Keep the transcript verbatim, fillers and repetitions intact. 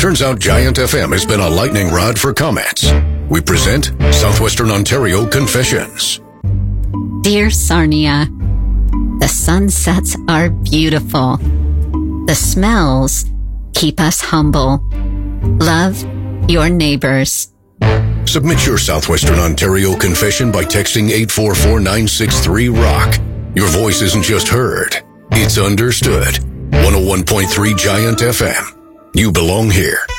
Turns out Giant F M has been a lightning rod for comments. We present Southwestern Ontario Confessions. Dear Sarnia, the sunsets are beautiful. The smells keep us humble. Love your neighbors. Submit your Southwestern Ontario confession by texting eight four four nine six three ROCK. Your voice isn't just heard, it's understood. one oh one point three Giant F M. You belong here.